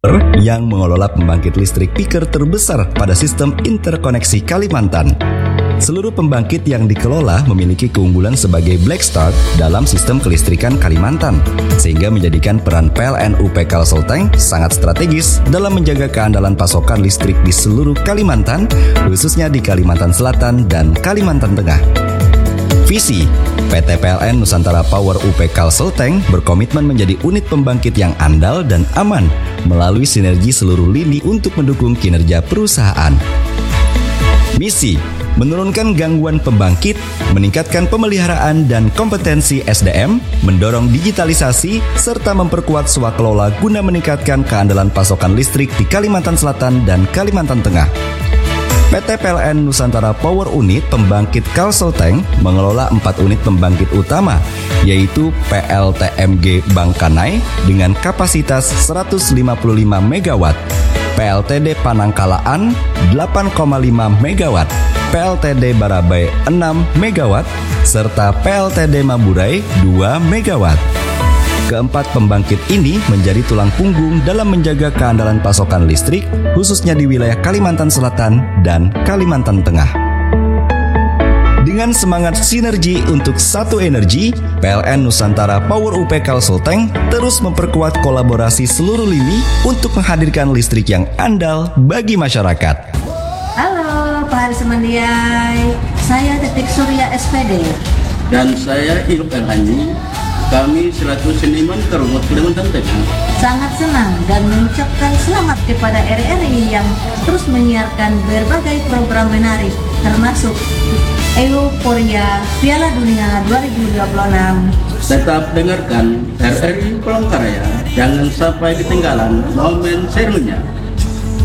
yang mengelola pembangkit listrik peaker terbesar pada sistem interkoneksi Kalimantan. Seluruh pembangkit yang dikelola memiliki keunggulan sebagai black start dalam sistem kelistrikan Kalimantan, sehingga menjadikan peran PLN UP Kalselteng sangat strategis dalam menjaga keandalan pasokan listrik di seluruh Kalimantan, khususnya di Kalimantan Selatan dan Kalimantan Tengah. Visi PT PLN Nusantara Power UP Kalselteng berkomitmen menjadi unit pembangkit yang andal dan aman melalui sinergi seluruh lini untuk mendukung kinerja perusahaan. Misi: menurunkan gangguan pembangkit, meningkatkan pemeliharaan dan kompetensi SDM, mendorong digitalisasi, serta memperkuat swakelola guna meningkatkan keandalan pasokan listrik di Kalimantan Selatan dan Kalimantan Tengah. PT PLN Nusantara Power Unit Pembangkit Kalselteng mengelola 4 unit pembangkit utama, yaitu PLTMG Bangkanai dengan kapasitas 155 MW, PLTD Panangkalaan 8,5 MW, PLTD Barabai 6 MW, serta PLTD Maburai 2 MW. Keempat pembangkit ini menjadi tulang punggung dalam menjaga keandalan pasokan listrik, khususnya di wilayah Kalimantan Selatan dan Kalimantan Tengah. Dengan semangat sinergi untuk satu energi, PLN Nusantara Power UP Kalselteng terus memperkuat kolaborasi seluruh lini untuk menghadirkan listrik yang andal bagi masyarakat. Halo Pak Haris Mandiai, saya Titik Surya SPD. Dan saya Iluk Erhanyi. Kami selaku seniman Karungut Kalimantan Tengah sangat senang dan mengucapkan selamat kepada RRI yang terus menyiarkan berbagai program menarik, termasuk Euforia Piala Dunia 2026. Tetap dengarkan RRI Palangkaraya, jangan sampai ketinggalan momen serunya.